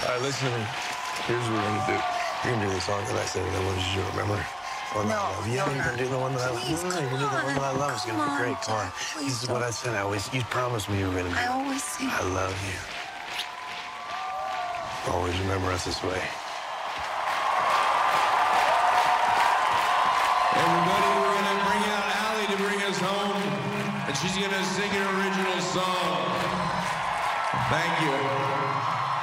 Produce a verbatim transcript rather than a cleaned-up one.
right, listen to me. Here's what we're gonna do. You're gonna do the song that I said that was you, remember? One that I love. Yeah, you're gonna do the one that I love. No, no, you're gonna do the one that I love. It's gonna be great. Come on. This is what I said. I always, you promised me you were gonna do. I always say. I love you. Always remember us this way. Everybody, we're gonna bring out Allie to bring us home, and she's gonna sing an original song. Thank you.